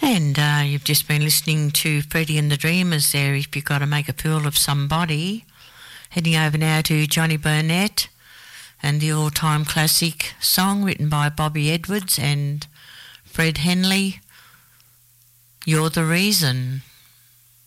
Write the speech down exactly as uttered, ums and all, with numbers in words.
And uh, you've just been listening to Freddie and the Dreamers there, If You've Got to Make a Fool of Somebody. Heading over now to Johnny Burnett and the all-time classic song written by Bobby Edwards and Fred Henley, You're the Reason.